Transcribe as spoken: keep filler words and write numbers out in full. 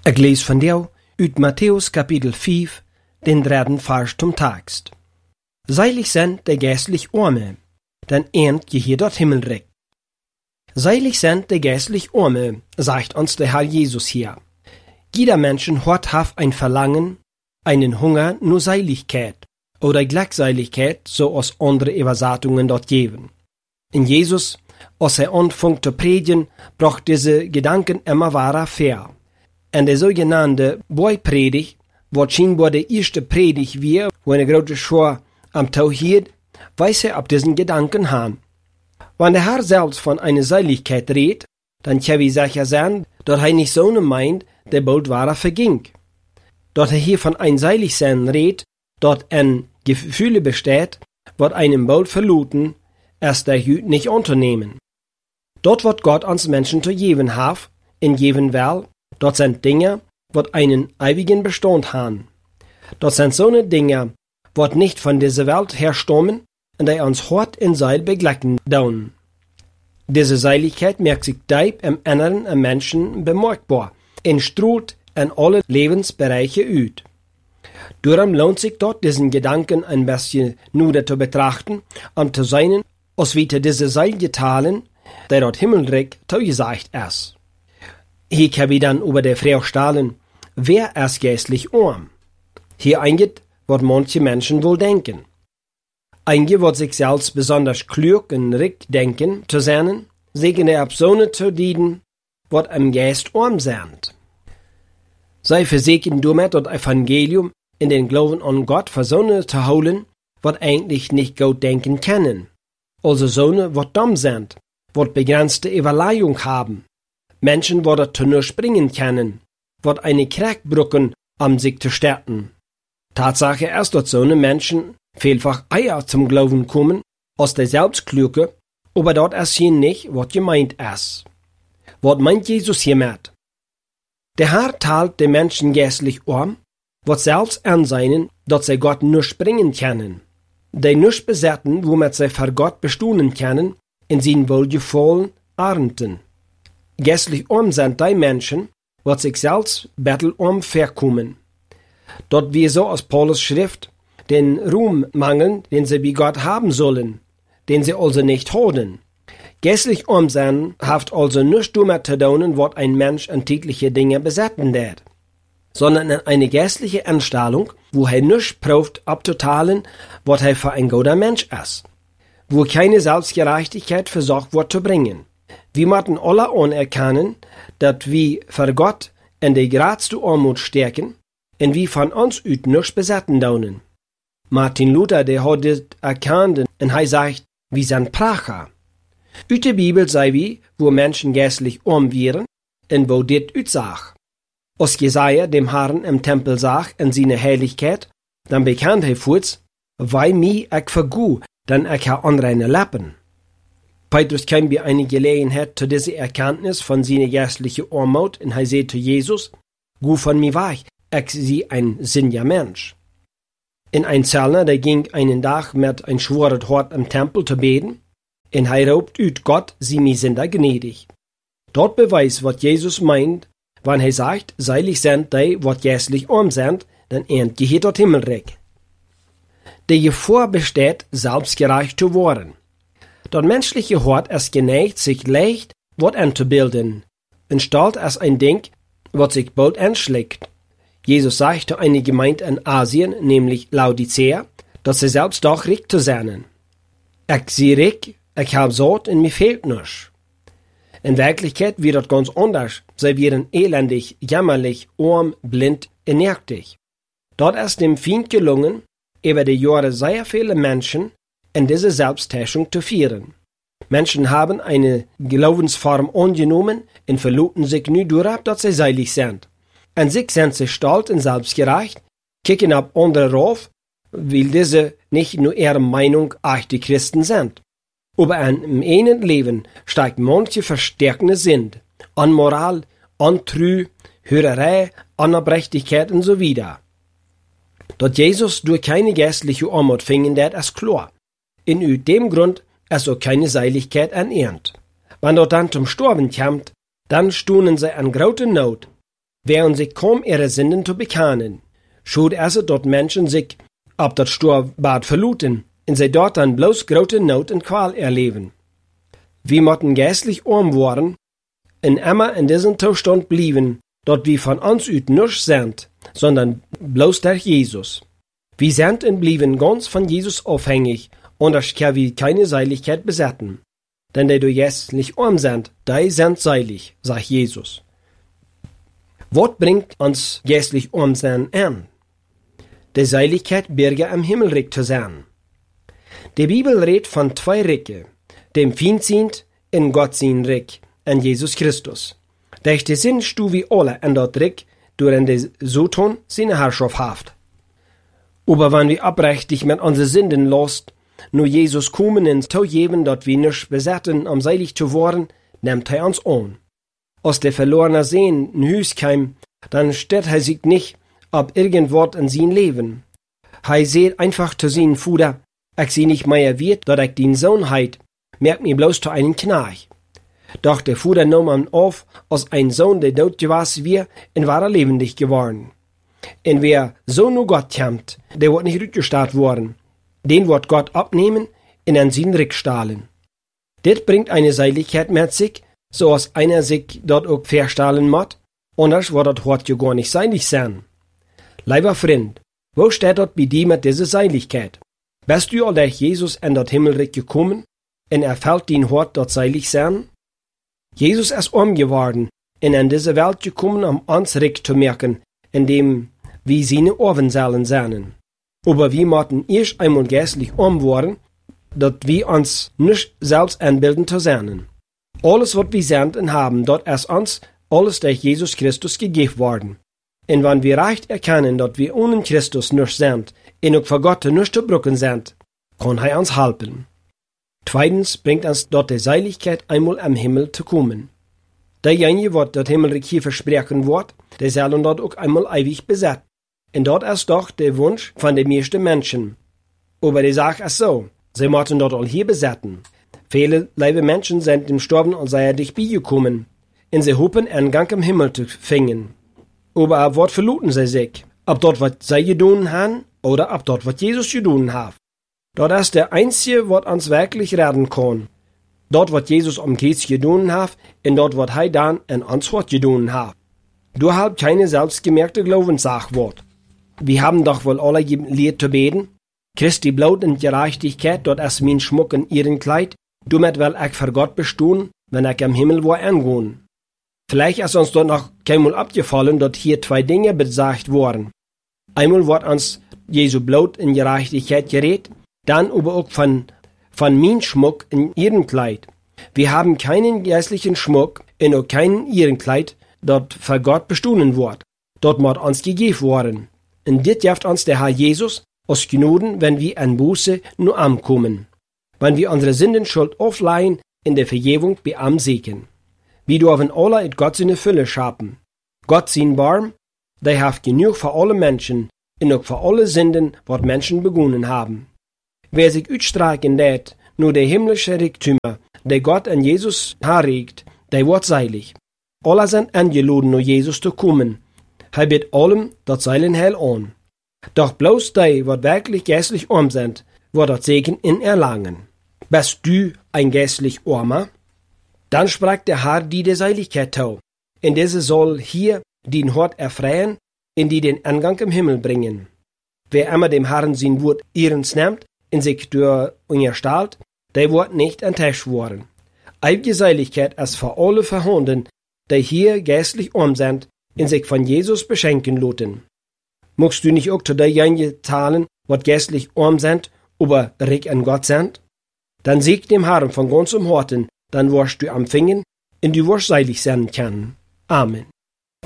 Ik lees van jou uit Matthäus kapitel vijf, den derde vers zum Text. Seilig sind de geistlich Arme, denn ernt je hier dort Himmelreich. Seilig sind de geistlich Arme, sagt uns der Herr Jesus hier. Jeder Mensch hat haft ein Verlangen, einen Hunger nur Seiligkeit oder Glückseiligkeit, so aus andere Übersetzungen dort geben. In Jesus, als er anfing zu predigen, brach diese Gedanken immer wahrer fair. En de sogenannte Boy-Predigt, wat scheinbar de erste Predigt wir, wo eine große Schar am Tauhid, weist er ab diesen Gedanken an. Wenn der Herr selbst von einer Seiligkeit redet, dann kann wir sicher sein, dass er nicht so meint, der bald wahrer verging. Dass er hier von ein Seiligsein redet, dort ein Gefühle besteht, wird einem bald verluten, erst der Hüt nicht unternehmen. Dort wird Gott uns Menschen zu geben haf, in geben will, dort sind Dinge, wat einen ewigen Bestand haben. Dort sind so ne Dinge, wat nicht von dieser Welt herstammen und die uns hart in Seil begleiten dauern. Diese Seiligkeit merkt sich deep im Inneren am Menschen bemerkbar und strahlt in alle Lebensbereiche uit. Darum lohnt sich dort diesen Gedanken ein bisschen nur zu betrachten und zu sein, als wie diese Seilgetalen, der dort Himmelreich zugesagt ist. Hier kann ich dann über die Frage stellen, wer ist geistlich arm? Hier eingeht, was manche Menschen wohl denken. Einige wird sich selbst besonders klug und reich denken zu sein, sich in der Personen zu dienen, was am Geist arm sind. Sei versichern damit das Evangelium in den Glauben an Gott für Söhne zu holen, was eigentlich nicht gut denken können. Also Söhne, was dumm sind, was begrenzte Überlegung haben. Menschen, die dort nur springen können, wird eine Kraftbrücke, um sich zu stärken. Tatsache ist, dass so eine Menschen vielfach eher zum Glauben kommen, als der Selbstkluge, aber dort ist hier nicht, was gemeint ist. Was meint Jesus hiermit? Der Herr teilt den Menschen geistlich arm, was selbst anseinen, dass sie Gott nur springen können. Die nicht besetzen, womit sie für Gott bestehen können, in seinen wohlgefallen ernten. Geistlich arm sind die Menschen, die sich selbst bettelarm verkommen. Dort wir so aus Paulus Schrift den Ruhm mangeln, den sie bei Gott haben sollen, den sie also nicht haben. Geistlich arm sein haft also nicht damit zu tun, was ein Mensch an tägliche Dinge besetzen wird, sondern in eine geistliche Anstellung, wo er nicht prüft abzuteilen, was er für ein guter Mensch ist, wo keine Selbstgerechtigkeit versucht wird zu bringen. Wir müssen alle anerkennen, dass wir für Gott in der größten Armut stärken und wir von uns uit nichts besetzen daunen. Martin Luther, der hat das erkannt und er sagt, wir sind Pracher. Uit der Bibel sei wie, wo Menschen geistlich arm wären und wo dit utsag. Als Jesaja dem Herrn im Tempel sag in seine Herrlichkeit, dann bekannt er furz, weil mi ek vergu, dann ek ha unreine Lappen. Petrus kam bei eine Gelegenheit zu dieser Erkenntnis von seiner geistlichen Armut und er sagte zu Jesus, gu von mir weg, ich sie ein sinniger Mensch. In ein Zellner, der ging einen Tag mit ein schworet Hort im Tempel zu beten, und er raubt ut Gott, sie mir sind da gnädig. Dort beweist, was Jesus meint, wenn er sagt, seilig sind die, wat geistlich arm sind, dann ernt je dort Himmelreich. Die Gefahr besteht, selbstgerecht zu werden. Das menschliche Hort ist geneigt, sich leicht Wort anzubilden, und stalt als ein Ding, was sich bald anschlägt. Jesus sagte eine Gemeinde in Asien, nämlich Laodicea, dass sie selbst doch reich zu sein. Ich sehe reich, ich hab Sort und mir fehlt nichts. In Wirklichkeit wird das ganz anders. Sie werden elendig, jämmerlich, arm, blind, energisch. Dort ist dem Feind gelungen, über die Jahre sehr viele Menschen in diese Selbsttäuschung zu führen. Menschen haben eine Glaubensform angenommen und verluten sich nur dadurch, dass sie seilig sind. An sich sind sie stolz und selbstgerecht, kicken ab andere rauf, weil diese nicht nur ihre Meinung echte Christen sind. Aber im einen Leben steigt manche verstärkende Sinn, an Moral, an Trü, Hörerei, Anerbrechtigkeit und so weiter. Dass Jesus durch keine geistliche Armut fingen, das ist klar. In aus dem Grund ist auch keine Seiligkeit anernt. Wenn dort dann zum Sterben kommt, dann stunden sie an große Not. während sich kaum ihre Sünden zu bekennen, schaut es dort Menschen sich ab das Storbad verluten, und sie dort dann bloß große Not und Qual erleben. Wir mochten geistlich arm worden, und immer in diesem Zustand blieben, dort wir von uns ut nicht sind, sondern bloß durch Jesus. Wir sind und blieben ganz von Jesus abhängig, und das können wir keine Seiligkeit besetzen. Denn die du geistlich arm sind, die sind seilig, sagt Jesus. Was bringt uns geistlich arm sein an? Die Seiligkeit Bürger am Himmelreich zu sein. Die Bibel redet von zwei Reichen, dem Feindsinn in Gott sein Reich, an Jesus Christus. Durch die Sinn stu wie alle an dort Reich, durch die Soton seine Herrschaft haft. Aber wenn wir abrechtig mit unseren Sünden lost, nur Jesus kommen ins zu geben, dort wir nicht besetzen, um seilig zu werden, nimmt er uns an. Aus der verlorenen Sehn in Hüs käm, dann steht er sich nicht, ob irgendwas in sein Leben. Er seht einfach zu seinen Fuder, ich seh nicht mehr wird, dort ich den Sohn heit, merkt mir bloß zu einen Knarch. Doch der Fuder nahm ihn auf, als ein Sohn, der dort gewesen wir, und war er lebendig geworden. Und wer so nur Gott kämmt, der wird nicht rückgestarrt worden. Den wird Gott abnehmen und an seinen Rick stahlen. Das bringt eine Seiligkeit mit sich, so als einer sich dort auch verstahlen muss, anders wird das Wort ja gar nicht seilig sein. Lieber Freund, wo steht dort bei dir mit dieser Seiligkeit? Bist du all durch Jesus in das Himmelreich gekommen und erfällt dein Wort dort seilig sein? Jesus ist arm geworden und in diese Welt gekommen, um uns Recht zu merken, indem wir seine Orvensälen sahnen. Aber wir mochten erst einmal geistlich arm worden, dat wir uns nicht selbst einbilden zu sein. Alles, was wir sind und haben, dort ist uns alles durch Jesus Christus gegeben worden. Und wenn wir recht erkennen, dass wir ohne Christus nicht sind, und auch vor Gott nicht zu brücken sind, kann er uns helfen. Zweitens bringt uns dort die Seiligkeit, einmal am Himmel zu kommen. Derjenige, was das Himmelreich hier versprechen wird, der sollen dort auch einmal ewig besetzt. Und dort ist doch der Wunsch von den meisten Menschen. Aber die Sache ist so, sie müssen dort all hier besetzen. Viele liebe Menschen sind im Sterben und seien dich beigekommen, und sie hoffen, einen Gang im Himmel zu finden. Aber ab dort verluten sie sich, ob dort was sie getan haben, oder ob dort was Jesus getan hat. Dort ist der Einzige, was uns wirklich retten kann. Dort, was Jesus am Kreuz getan hat, und dort, was er dann in uns Wort getan hat. Du hast keine selbstgemerkte Glaubenssache Wort. Wir haben doch wohl alle gelehrt zu beten. Christi Blut und Gerechtigkeit, dort ist mein Schmuck in ihren Kleid. Damit will ich für Gott bestehen, wenn ich im Himmel wo angehen. Vielleicht ist uns dort noch keinmal abgefallen, dort hier zwei Dinge besagt wurden. Einmal wird uns Jesu Blut in Gerechtigkeit geredet, dann aber auch von, von mein Schmuck in ihrem Kleid. Wir haben keinen geistlichen Schmuck und auch keinen ihren Kleid, dort für Gott bestehen wird. Dort muss uns gegeben worden. Und dit gibt uns der Herr Jesus aus Gnaden, wenn wir an Buße nur ankommen. Wenn wir unsere Sündenschuld aufleihen, in der Vergebung bei am Segen. Wir dürfen alle in Gott seine Fülle schaffen. Gott sein Barm, der hat genug für alle Menschen, und auch für alle Sünden, was Menschen begonnen haben. Wer sich utstrecken lässt, nur der himmlische Reichtümer, der Gott an Jesus herregt, der wird seilig. Alle sind eingeladen, nur Jesus zu kommen. Er bietet allem das Seilen heil an. Doch bloß die, was wirklich geistlich arm sind, wird das Segen in erlangen. Bist du ein geistlich Armer? Dann sprach der Herr die der Seiligkeit zu, in diese soll hier den Hort erfreien, in die den Angang im Himmel bringen. Wer immer dem Herrn sein Wort ihrens nimmt, in sich durch unterstellt, der wird nicht enttäuscht worden. Ewige Seiligkeit ist für alle vorhanden, die hier geistlich arm sind, in sich von Jesus beschenken lassen. Magst du nicht auch zu derjenigen zahlen, was geistlich arm sind, aber reich an Gott sind? Dann sieg dem Herrn von ganzem Herzen, dann wirst du empfingen, und du wirst seilig sein können. Amen.